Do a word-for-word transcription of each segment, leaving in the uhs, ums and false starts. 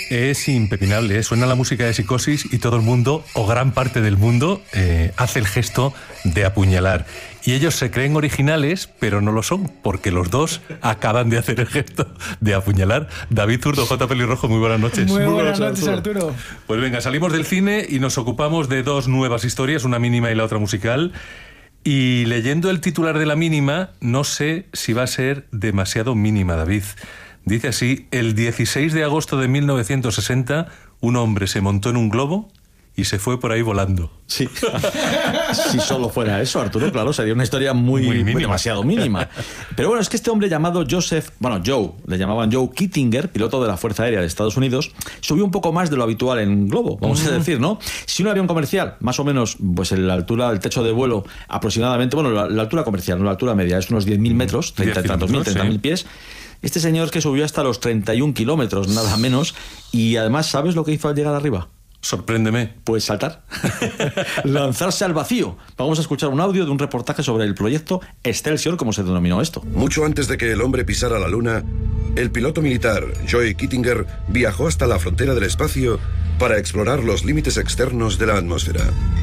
es impepinable, ¿eh? Suena la música de Psicosis y todo el mundo, o gran parte del mundo, eh, hace el gesto de apuñalar. Y ellos se creen originales, pero no lo son, porque los dos acaban de hacer el gesto de apuñalar. David Zurdo, J. Pelirrojo, muy buenas noches. Muy, muy buenas noches, Arturo. Arturo. Pues venga, salimos del cine y nos ocupamos de dos nuevas historias, una mínima y la otra musical. Y leyendo el titular de la mínima, no sé si va a ser demasiado mínima, David. Dice así: el dieciséis de agosto de mil novecientos sesenta, un hombre se montó en un globo y se fue por ahí volando. Sí. Si solo fuera eso, Arturo, claro, sería una historia muy, muy, muy demasiado mínima. Pero bueno, es que este hombre llamado Joseph, bueno, Joe, le llamaban Joe Kittinger, piloto de la Fuerza Aérea de Estados Unidos, subió un poco más de lo habitual en globo, vamos mm. a decir, ¿no? Si un avión comercial, más o menos, pues en la altura del techo de vuelo, aproximadamente, bueno, la, la altura comercial, no la altura media, es unos diez mil metros, treinta y tantos mil, treinta mil sí. pies. Este señor que subió hasta los treinta y un kilómetros, nada menos, y además, ¿sabes lo que hizo al llegar arriba? Sorpréndeme. Pues saltar. Lanzarse al vacío. Vamos a escuchar un audio de un reportaje sobre el proyecto Excelsior, como se denominó esto. Mucho antes de que el hombre pisara la luna, el piloto militar Joe Kittinger viajó hasta la frontera del espacio para explorar los límites externos de la atmósfera.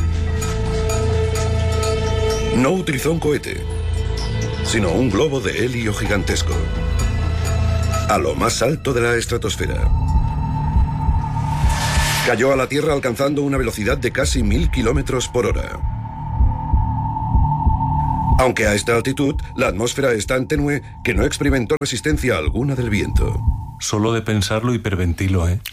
No utilizó un cohete, sino un globo de helio gigantesco, a lo más alto de la estratosfera. Cayó a la Tierra alcanzando una velocidad de casi mil kilómetros por hora. Aunque a esta altitud, la atmósfera es tan tenue que no experimentó resistencia alguna del viento. Solo de pensarlo hiperventilo, ¿eh?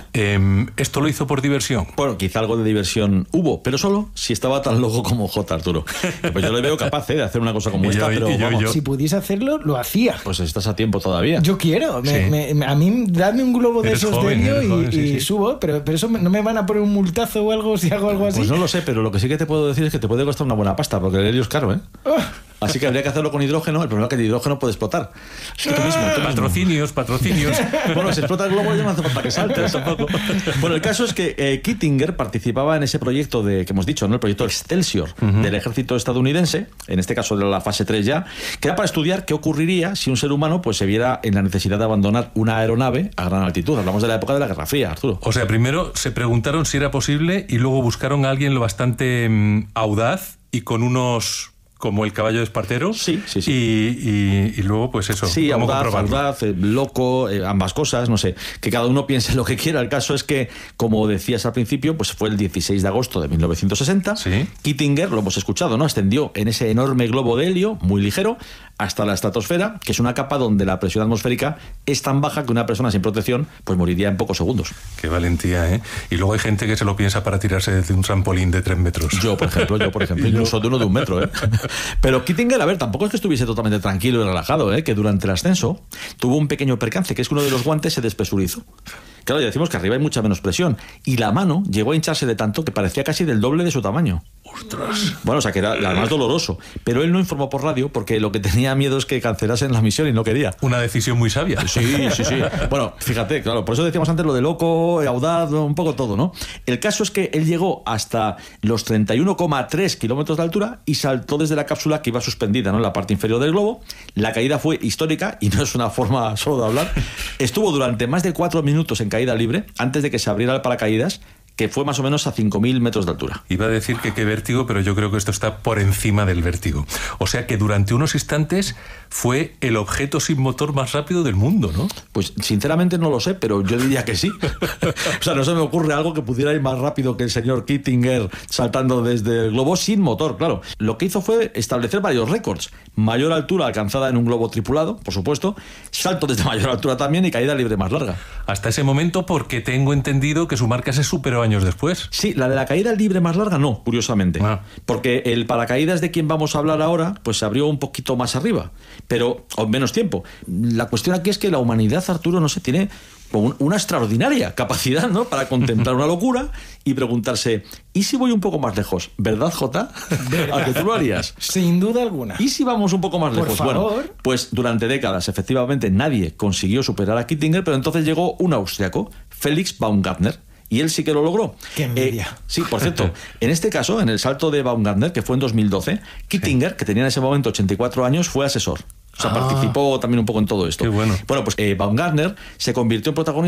eh ¿Esto lo hizo por diversión? Bueno, quizá algo de diversión hubo, pero solo si estaba tan loco como J. Arturo. Pues yo le veo capaz, ¿eh?, de hacer una cosa como esta, yo, pero yo, vamos. Yo. Si pudiese hacerlo, lo hacía. Pues estás a tiempo todavía. Yo quiero. Me, sí. me, a mí, dadme un globo de eres esos joven, de helio y, joven, sí, y sí. subo, pero, pero eso no me van a poner un multazo o algo si hago algo así. Pues no lo sé, pero lo que sí que te puedo decir es que te puede costar una buena pasta, porque el helio es caro, ¿eh? Oh. Así que habría que hacerlo con hidrógeno. El problema es que el hidrógeno puede explotar. Es que tú mismo, tú patrocinios, mismo. patrocinios. Bueno, si explota el globo ya no hace falta que saltes tampoco. Bueno, el caso es que eh, Kittinger participaba en ese proyecto de que hemos dicho, ¿no? El proyecto Excelsior uh-huh. del ejército estadounidense, en este caso de la fase tres ya, que era para estudiar qué ocurriría si un ser humano pues se viera en la necesidad de abandonar una aeronave a gran altitud. Hablamos de la época de la Guerra Fría, Arturo. O sea, primero se preguntaron si era posible y luego buscaron a alguien lo bastante mmm, audaz y con unos... como el caballo de Espartero. Sí, sí, sí. Y, y, y luego, pues eso. Sí, audaz, audaz, eh, loco, eh, ambas cosas, no sé. Que cada uno piense lo que quiera. El caso es que, como decías al principio, pues fue el dieciséis de agosto de mil novecientos sesenta. Sí. Kittinger, lo hemos escuchado, ¿no? Ascendió en ese enorme globo de helio, muy ligero, hasta la estratosfera, que es una capa donde la presión atmosférica es tan baja que una persona sin protección pues moriría en pocos segundos. Qué valentía, ¿eh? Y luego hay gente que se lo piensa para tirarse desde un trampolín de tres metros. Yo, por ejemplo, yo, por ejemplo, incluso de uno de un metro, ¿eh? Pero Kittinger, a ver, tampoco es que estuviese totalmente tranquilo y relajado, ¿eh? Que durante el ascenso tuvo un pequeño percance, que es que uno de los guantes se despresurizó. Claro, ya decimos que arriba hay mucha menos presión. Y la mano llegó a hincharse de tanto que parecía casi del doble de su tamaño. ¡Ostras! Bueno, o sea, que era, era más doloroso. Pero él no informó por radio porque lo que tenía miedo es que cancelasen la misión y no quería. Una decisión muy sabia. Sí, sí, sí. Bueno, fíjate, claro, por eso decíamos antes lo de loco, audaz, un poco todo, ¿no? El caso es que él llegó hasta los treinta y uno coma tres kilómetros de altura y saltó desde la cápsula que iba suspendida, ¿no?, en la parte inferior del globo. La caída fue histórica y no es una forma solo de hablar. Estuvo durante más de cuatro minutos en caída libre antes de que se abriera el paracaídas, que fue más o menos a cinco mil metros de altura. Iba a decir que qué vértigo, pero yo creo que esto está por encima del vértigo. O sea que durante unos instantes fue el objeto sin motor más rápido del mundo, ¿no? Pues sinceramente no lo sé, pero yo diría que sí. O sea, no se me ocurre algo que pudiera ir más rápido que el señor Kittinger saltando desde el globo sin motor, claro. Lo que hizo fue establecer varios récords. Mayor altura alcanzada en un globo tripulado, por supuesto, salto desde mayor altura también y caída libre más larga. Hasta ese momento, porque tengo entendido que su marca se superó años después. Sí, la de la caída libre más larga no, curiosamente. Ah. Porque el paracaídas de quien vamos a hablar ahora, pues se abrió un poquito más arriba, pero o menos tiempo. La cuestión aquí es que la humanidad, Arturo, no sé, tiene una extraordinaria capacidad, ¿no?, para contemplar una locura y preguntarse, ¿y si voy un poco más lejos? ¿Verdad, Jota? ¿A que tú lo harías? Sin duda alguna. ¿Y si vamos un poco más Por lejos? favor. Bueno, pues durante décadas, efectivamente, nadie consiguió superar a Kittinger, pero entonces llegó un austriaco, Felix Baumgartner, y él sí que lo logró. ¡Qué envidia! Eh, sí, por cierto, en este caso, en el salto de Baumgartner, que fue en dos mil doce, Kittinger, sí, que tenía en ese momento ochenta y cuatro años, fue asesor. O sea, ah, participó también un poco en todo esto. Qué bueno. Bueno, pues eh, Baumgartner se convirtió en protagonista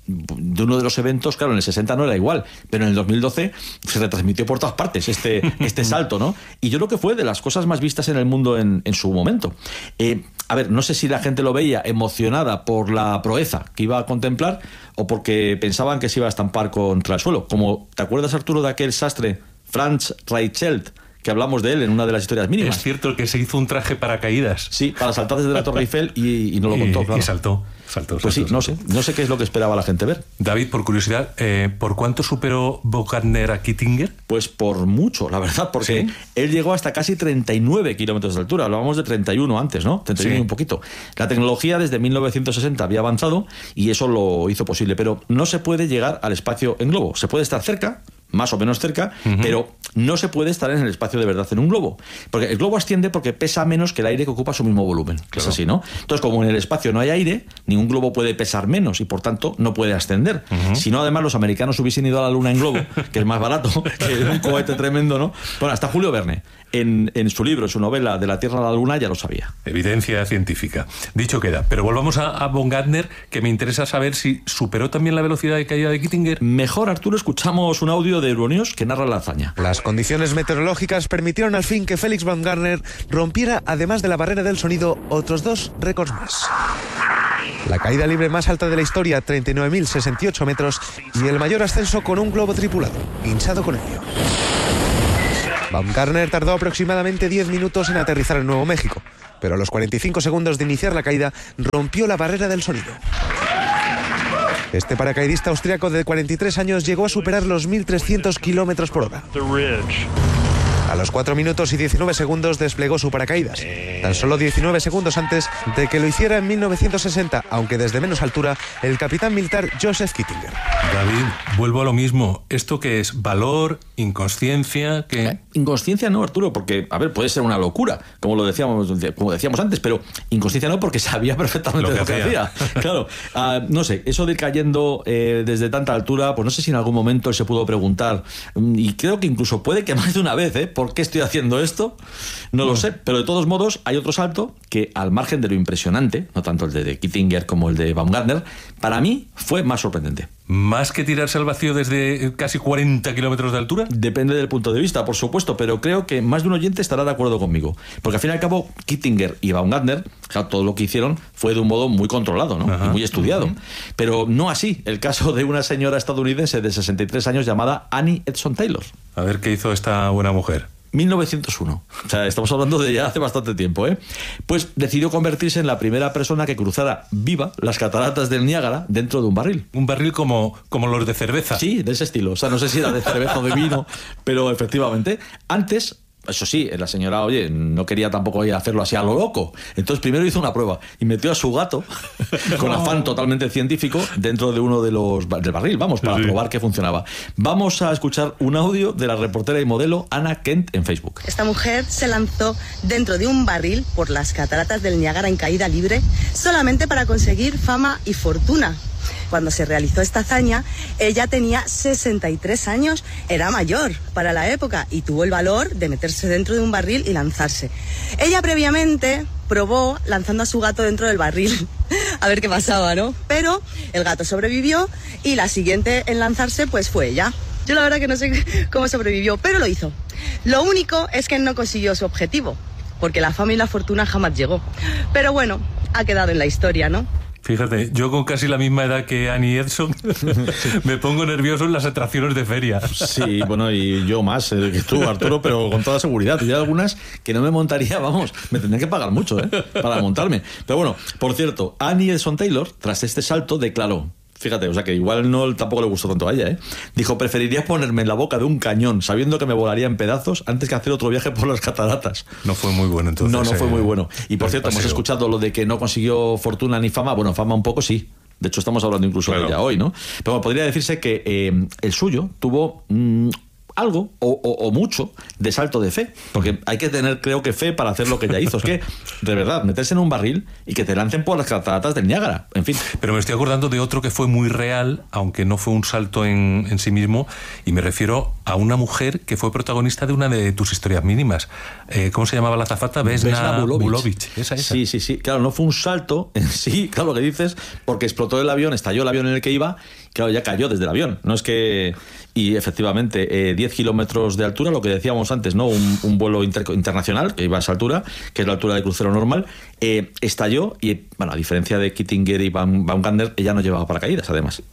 de uno de los eventos, claro, en el sesenta no era igual, pero en el dos mil doce se retransmitió por todas partes este, este salto, ¿no? Y yo creo que fue de las cosas más vistas en el mundo en, en su momento. Eh, a ver, no sé si la gente lo veía emocionada por la proeza que iba a contemplar o porque pensaban que se iba a estampar contra el suelo. Como, ¿te acuerdas, Arturo, de aquel sastre Franz Reichelt, que hablamos de él en una de las historias mínimas? Es cierto que se hizo un traje paracaídas. Sí, para saltar desde la Torre Eiffel y, y no lo contó, y, claro. Y saltó, saltó. Pues saltó, sí, no saltó. sé, no sé qué es lo que esperaba la gente ver. David, por curiosidad, eh, ¿por cuánto superó Baumgartner a Kittinger? Pues por mucho, la verdad, porque ¿sí? Él llegó hasta casi treinta y nueve kilómetros de altura. Hablábamos de treinta y uno antes, ¿no? treinta y uno sí. Y un poquito. La tecnología desde mil novecientos sesenta había avanzado y eso lo hizo posible, pero no se puede llegar al espacio en globo. Se puede estar cerca, más o menos cerca, uh-huh. pero no se puede estar en el espacio de verdad en un globo. Porque el globo asciende porque pesa menos que el aire que ocupa su mismo volumen. Claro. Es así, ¿no? Entonces, como en el espacio no hay aire, ningún globo puede pesar menos y, por tanto, no puede ascender. Uh-huh. Si no, además, los americanos hubiesen ido a la Luna en globo, que es más barato, que un cohete tremendo, ¿no? Bueno, hasta Julio Verne, en, en su libro, en su novela De la Tierra a la Luna, ya lo sabía. Evidencia científica. Dicho queda. Pero volvamos a, a Baumgartner, que me interesa saber si superó también la velocidad de caída de Kittinger. Mejor, Arturo, escuchamos un audio de Euronews que narra la hazaña. Las condiciones meteorológicas permitieron al fin que Felix Baumgartner rompiera, además de la barrera del sonido, otros dos récords más. La caída libre más alta de la historia, treinta y nueve mil sesenta y ocho metros, y el mayor ascenso con un globo tripulado, hinchado con helio. Baumgartner tardó aproximadamente diez minutos en aterrizar en Nuevo México, pero a los cuarenta y cinco segundos de iniciar la caída rompió la barrera del sonido. Este paracaidista austriaco de cuarenta y tres años llegó a superar los mil trescientos kilómetros por hora. A los cuatro minutos y diecinueve segundos desplegó su paracaídas, tan solo diecinueve segundos antes de que lo hiciera en mil novecientos sesenta, aunque desde menos altura, el capitán militar Joseph Kittinger. David, vuelvo a lo mismo. ¿Esto qué es? ¿Valor? ¿Inconsciencia? ¿Qué? Eh, inconsciencia no, Arturo, porque, a ver, puede ser una locura, como lo decíamos, como decíamos antes, pero inconsciencia no, porque sabía perfectamente lo que, lo que hacía. hacía. Claro, uh, no sé, eso de ir cayendo eh, desde tanta altura, pues no sé si en algún momento él se pudo preguntar, y creo que incluso puede que más de una vez, ¿eh? ¿Por qué estoy haciendo esto? No lo sé, pero de todos modos hay otro salto que, al margen de lo impresionante, no tanto el de Kittinger como el de Baumgartner, para mí fue más sorprendente. ¿Más que tirarse al vacío desde casi cuarenta kilómetros de altura? Depende del punto de vista, por supuesto, pero creo que más de un oyente estará de acuerdo conmigo. Porque al fin y al cabo, Kittinger y Baumgartner, claro, todo lo que hicieron fue de un modo muy controlado, ¿no? Y muy estudiado. Uh-huh. Pero no así el caso de una señora estadounidense de sesenta y tres años llamada Annie Edson Taylor. A ver qué hizo esta buena mujer. mil novecientos uno. O sea, estamos hablando de ya hace bastante tiempo, ¿eh? Pues decidió convertirse en la primera persona que cruzara viva las cataratas del Niágara dentro de un barril. Un barril como, como los de cerveza. Sí, de ese estilo. O sea, no sé si era de cerveza o de vino, pero efectivamente, antes... Eso sí, la señora, oye, no quería tampoco hacerlo así a lo loco. Entonces primero hizo una prueba y metió a su gato, con afán totalmente científico, dentro de uno de los del barril, vamos, para sí. probar que funcionaba. Vamos a escuchar un audio de la reportera y modelo Anna Kent en Facebook. Esta mujer se lanzó dentro de un barril por las cataratas del Niágara en caída libre, solamente para conseguir fama y fortuna. Cuando se realizó esta hazaña, ella tenía sesenta y tres años, era mayor para la época y tuvo el valor de meterse dentro de un barril y lanzarse. Ella previamente probó lanzando a su gato dentro del barril, a ver qué pasaba, ¿no? Pero el gato sobrevivió y la siguiente en lanzarse pues fue ella. Yo la verdad que no sé cómo sobrevivió, pero lo hizo. Lo único es que no consiguió su objetivo, porque la fama y la fortuna jamás llegó. Pero bueno, ha quedado en la historia, ¿no? Fíjate, yo con casi la misma edad que Annie Edson me pongo nervioso en las atracciones de feria. Sí, bueno, y yo más eh, que tú, Arturo, pero con toda seguridad. Y hay algunas que no me montaría, vamos, me tendría que pagar mucho, ¿eh? Para montarme. Pero bueno, por cierto, Annie Edson Taylor, tras este salto, declaró... Fíjate, o sea que igual no tampoco le gustó tanto a ella, ¿eh? Dijo, preferiría ponerme en la boca de un cañón sabiendo que me volaría en pedazos antes que hacer otro viaje por las cataratas. No fue muy bueno entonces. No, no eh, fue muy bueno. Y por cierto, paseo. Hemos escuchado lo de que no consiguió fortuna ni fama. Bueno, fama un poco sí. De hecho, estamos hablando incluso claro. de ella hoy, ¿no? Pero bueno, podría decirse que eh, el suyo tuvo... Mmm, algo o, o, o mucho de salto de fe, porque hay que tener, creo que, fe para hacer lo que ella hizo. Es que, de verdad, meterse en un barril y que te lancen por las cataratas del Niágara, en fin. Pero me estoy acordando de otro que fue muy real, aunque no fue un salto en, en sí mismo, y me refiero a una mujer que fue protagonista de una de tus historias mínimas. Eh, ¿Cómo se llamaba la azafata? Vesna Vulović. Esa, esa. Sí, sí, sí. Claro, no fue un salto en sí, claro lo que dices, porque explotó el avión, estalló el avión en el que iba, claro, ya cayó desde el avión. No es que... Y efectivamente, eh, diez kilómetros de altura, lo que decíamos antes, ¿no? Un, un vuelo inter, internacional que iba a esa altura, que es la altura de crucero normal, eh, estalló y, bueno, a diferencia de Kittinger y Baumgartner, ella no llevaba paracaídas, además.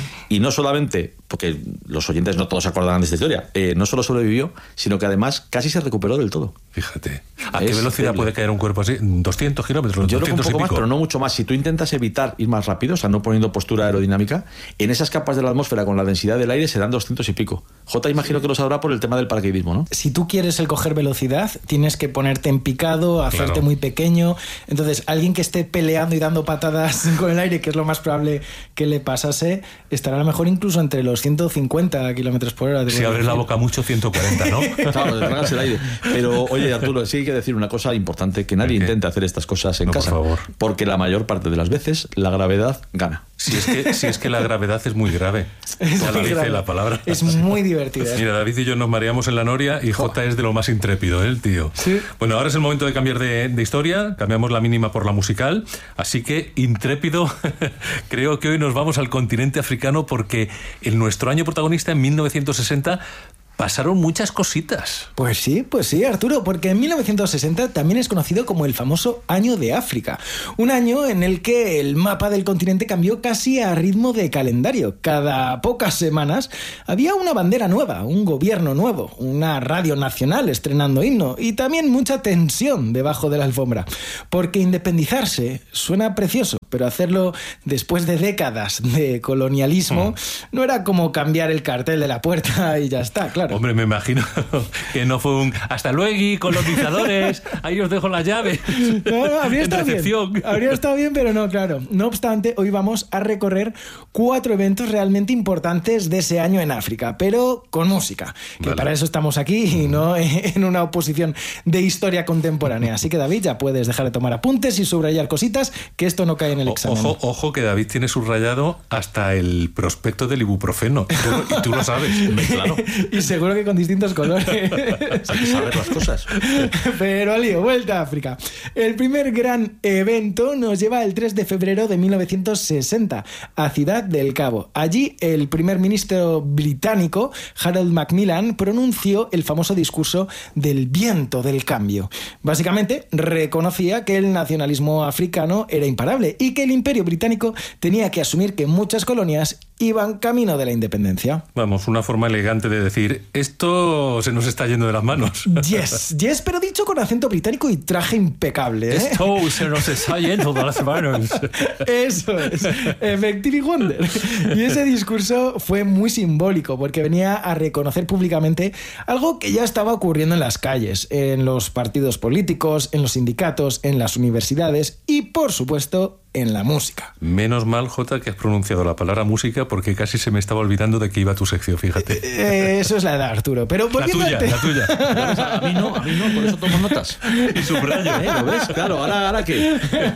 Y no solamente, porque los oyentes no todos se acordarán de esta historia, eh, no solo sobrevivió, sino que además casi se recuperó del todo. Fíjate. ¿A qué velocidad puede caer un cuerpo así? ¿doscientos kilómetros? Yo creo que un poco más, pero no mucho más. Si tú intentas evitar ir más rápido, o sea, no poniendo postura aerodinámica, en esas capas de la atmósfera con la densidad del aire serán doscientos y pico. Jota, imagino que lo sabrá por el tema del paracaidismo, ¿no? Si tú quieres el coger velocidad, tienes que ponerte en picado, hacerte claro. muy pequeño. Entonces, alguien que esté peleando y dando patadas con el aire, que es lo más probable que le pasase, estará a lo mejor incluso entre los ciento cincuenta kilómetros por hora. Si abres la boca mucho, ciento cuarenta, ¿no? Claro, te tragas el aire. Pero, oye, Arturo, sí hay que decir una cosa importante, que nadie intente hacer estas cosas en no, casa. Por favor. Porque la mayor parte de las veces la gravedad gana. Si es que, si es que la gravedad es muy grave. Es ya lo dice grave. La palabra. Es muy divertida. Mira, David y yo nos mareamos en la noria y Jota es de lo más intrépido, ¿eh, el tío? Sí. Bueno, ahora es el momento de cambiar de, de historia. Cambiamos la mínima por la musical. Así que, intrépido, creo que hoy nos vamos al continente africano porque en nuestro año protagonista, en mil novecientos sesenta... pasaron muchas cositas. Pues sí, pues sí, Arturo, porque en mil novecientos sesenta también es conocido como el famoso Año de África. Un año en el que el mapa del continente cambió casi a ritmo de calendario. Cada pocas semanas había una bandera nueva, un gobierno nuevo, una radio nacional estrenando himno y también mucha tensión debajo de la alfombra. Porque independizarse suena precioso, pero hacerlo después de décadas de colonialismo mm. no era como cambiar el cartel de la puerta y ya está, claro. Hombre, me imagino que no fue un hasta luego, colonizadores, ahí os dejo la llave. No, no, habría estado bien. Habría estado bien, pero no, claro. No obstante, hoy vamos a recorrer cuatro eventos realmente importantes de ese año en África, pero con música. Que vale. Para eso estamos aquí y no en una oposición de historia contemporánea. Así que, David, ya puedes dejar de tomar apuntes y subrayar cositas, que esto no cae en el examen. Ojo, ojo, que David tiene subrayado hasta el prospecto del ibuprofeno. Tú, y tú lo sabes. Claro. Y seguro que con distintos colores. Hay que saber las cosas. Pero al lío, vuelta a África. El primer gran evento nos lleva el tres de febrero de mil novecientos sesenta a Ciudad del Cabo. Allí el primer ministro británico, Harold Macmillan, pronunció el famoso discurso del viento del cambio. Básicamente reconocía que el nacionalismo africano era imparable y que el imperio británico tenía que asumir que muchas colonias iban camino de la independencia. Vamos, una forma elegante de decir, esto se nos está yendo de las manos. Yes, yes, pero dicho con acento británico y traje impecable, ¿eh? Esto se nos está yendo de las manos. Eso es, Effective Wonder. Y ese discurso fue muy simbólico porque venía a reconocer públicamente algo que ya estaba ocurriendo en las calles, en los partidos políticos, en los sindicatos, en las universidades y, por supuesto, en la música. Menos mal, Jota, que has pronunciado la palabra música porque casi se me estaba olvidando de que iba tu sección, fíjate. Eh, eso es la edad, Arturo. Pero la tuya, te... la tuya. A mí no, a mí no, por eso tomo notas. Y subrayo. ¿Eh? ¿Lo ves? Claro, ¿ahora, ahora qué?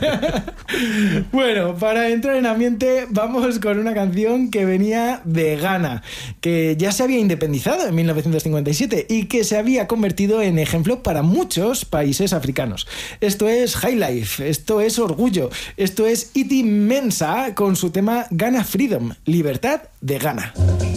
Bueno, para entrar en ambiente, vamos con una canción que venía de Ghana, que ya se había independizado en mil novecientos cincuenta y siete y que se había convertido en ejemplo para muchos países africanos. Esto es High Life, esto es Orgullo, esto es Iti Mensa con su tema Ghana Freedom, libertad de Ghana.